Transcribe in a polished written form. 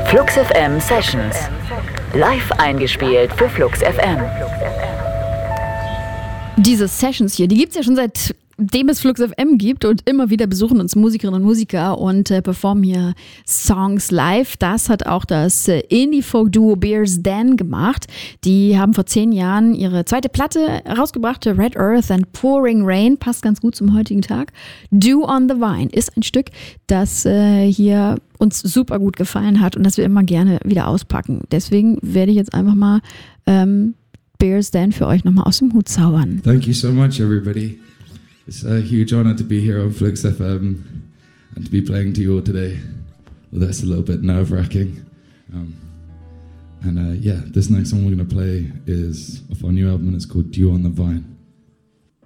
Flux FM Sessions. Live eingespielt für Flux FM. Diese Sessions hier, die gibt es ja schon seitdem es Flux FM gibt und immer wieder besuchen uns Musikerinnen und Musiker und performen hier Songs live. Das hat auch das Indie-Folk-Duo Bears Den gemacht. Die haben vor 10 Jahren ihre zweite Platte rausgebracht, Red Earth and Pouring Rain, passt ganz gut zum heutigen Tag. Dew on the Vine ist ein Stück, das hier uns super gut gefallen hat und das wir immer gerne wieder auspacken. Deswegen werde ich jetzt einfach mal Bears Den für euch nochmal aus dem Hut zaubern. Thank you so much, everybody. It's a huge honor to be here on Flux FM and to be playing to you all today. Well, that's a little bit nerve-wracking. Yeah, this next song we're going to play is off our new album and it's called Dew on the Vine.